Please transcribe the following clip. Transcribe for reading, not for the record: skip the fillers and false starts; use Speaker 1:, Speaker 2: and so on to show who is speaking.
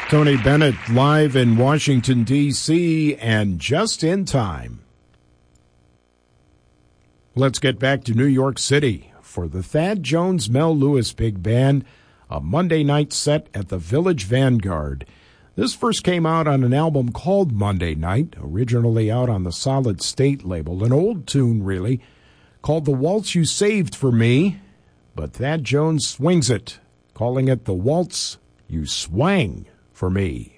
Speaker 1: Tony Bennett live in Washington, D.C., and just in time. Let's get back to New York City for the Thad Jones Mel Lewis Big Band, a Monday night set at the Village Vanguard. This first came out on an album called Monday Night, originally out on the Solid State label, an old tune really, called The Waltz You Saved for Me, but Thad Jones swings it, calling it The Waltz You Swang for Me.